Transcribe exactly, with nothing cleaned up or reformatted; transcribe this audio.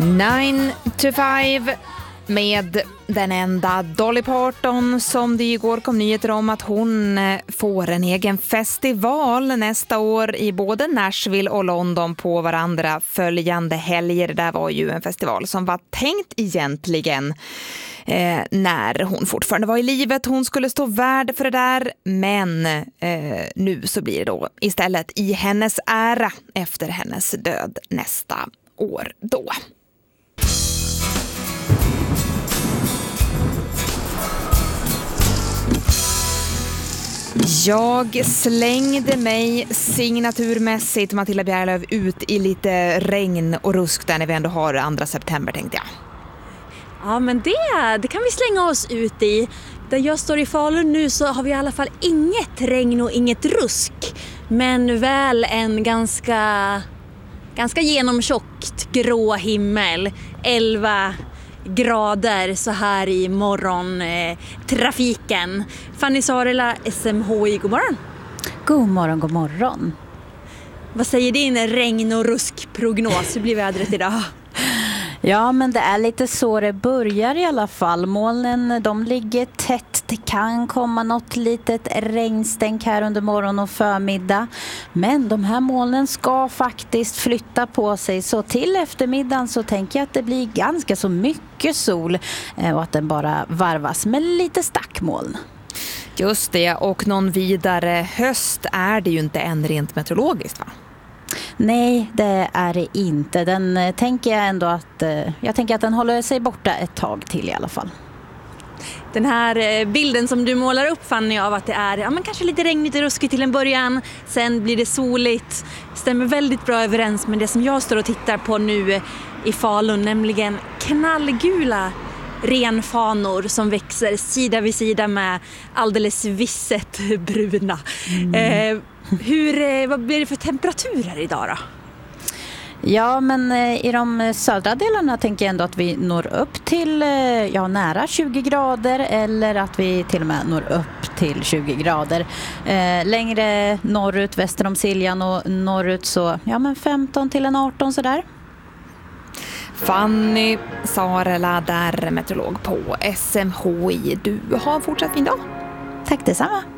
nine to five med den enda Dolly Parton som det igår kom nyheter om att hon får en egen festival nästa år i både Nashville och London på varandra följande helger. Det där var ju en festival som var tänkt egentligen eh, när hon fortfarande var i livet. Hon skulle stå värd för det där, men eh, nu så blir det då istället i hennes ära efter hennes död nästa år då. Jag slängde mig signaturmässigt, Matilda Bjärlöf, ut i lite regn och rusk där när vi ändå har andra september, tänkte jag. Ja, men det, det kan vi slänga oss ut i. Där jag står i Falun nu så har vi i alla fall inget regn och inget rusk. Men väl en ganska, ganska genomtjockt grå himmel. elva grader så här i morgontrafiken. Eh, Fanny Sarela, S M H I, god morgon. God morgon, god morgon. Vad säger din regn- och ruskprognos? Hur blir vädret idag? Ja, men det är lite så det börjar i alla fall. Molnen, de ligger tätt. Det kan komma något litet regnstänk här under morgon och förmiddag. Men de här molnen ska faktiskt flytta på sig. Så till eftermiddagen så tänker jag att det blir ganska så mycket sol. Och att den bara varvas med lite stackmoln. Just det, och någon vidare höst är det ju inte än rent meteorologiskt, va? Nej, det är det inte. Den tänker jag ändå att jag tänker att den håller sig borta ett tag till i alla fall. Den här bilden som du målar upp, Fanny, av att det är ja, men kanske lite regnigt och ruskigt till en början, sen blir det soligt, stämmer väldigt bra överens med det som jag står och tittar på nu i Falun, nämligen knallgula renfanor som växer sida vid sida med alldeles visset bruna. Mm. Eh, hur, vad blir det för temperaturer idag då? Ja, men i de södra delarna tänker jag ändå att vi når upp till ja, nära tjugo grader eller att vi till och med når upp till tjugo grader. Eh, längre norrut, väster om Siljan och norrut så ja, men femton till en arton sådär. Fanny Sarela där, meteorolog på S M H I. Du har fortsatt fin dag. Tack detsamma.